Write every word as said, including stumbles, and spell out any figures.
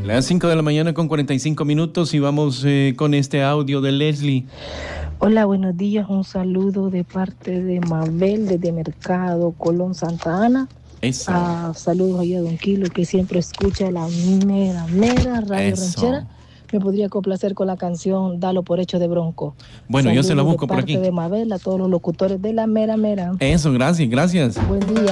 Las cinco de la mañana con cuarenta y cinco minutos y vamos eh, con este audio de Leslie. Hola, buenos días. Un saludo de parte de Mabel desde Mercado Colón Santa Ana. Eso. Ah, saludos ahí a Don Kilo, que siempre escucha la mera, mera radio Eso. ranchera. Me podría complacer con la canción Dalo por hecho de Bronco. Bueno, saludos yo se la busco de por parte aquí. de Mabel, a todos los locutores de la mera, mera. Eso, gracias, gracias. Buen día.